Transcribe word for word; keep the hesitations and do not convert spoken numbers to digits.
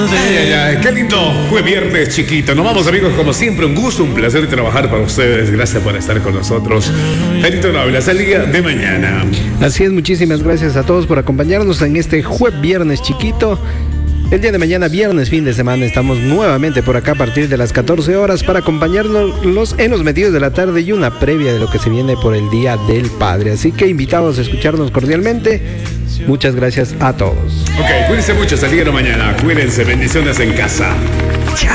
Ay, ay, ay, qué lindo. Fue viernes, chiquito. Nos vamos, amigos, como siempre. Un gusto, un placer trabajar para ustedes. Gracias por estar con nosotros. Benito Noble, hasta el día de mañana. Así es, muchísimas gracias a todos por acompañarnos en este jueves viernes chiquito. El día de mañana, viernes, fin de semana, estamos nuevamente por acá a partir de las catorce horas para acompañarnos en los medios de la tarde y una previa de lo que se viene por el Día del Padre. Así que invitados a escucharnos cordialmente. Muchas gracias a todos. Ok, cuídense mucho, hasta el día de mañana. Cuídense, bendiciones en casa.